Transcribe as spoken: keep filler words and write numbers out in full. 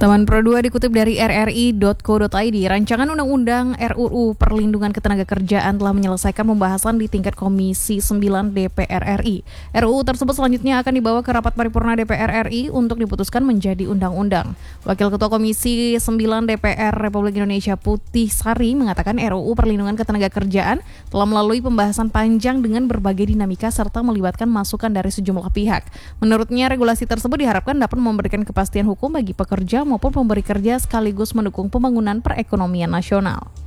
Taman Pro dua dikutip dari r r i titik co titik i d, rancangan undang-undang R U U Perlindungan Ketenagakerjaan telah menyelesaikan pembahasan di tingkat Komisi sembilan D P R R I. R U U tersebut selanjutnya akan dibawa ke rapat paripurna D P R R I untuk diputuskan menjadi undang-undang. Wakil Ketua Komisi sembilan D P R Republik Indonesia Putih Sari mengatakan R U U Perlindungan Ketenagakerjaan telah melalui pembahasan panjang dengan berbagai dinamika serta melibatkan masukan dari sejumlah pihak. Menurutnya, regulasi tersebut diharapkan dapat memberikan kepastian hukum bagi pekerja maupun pemberi kerja sekaligus mendukung pembangunan perekonomian nasional.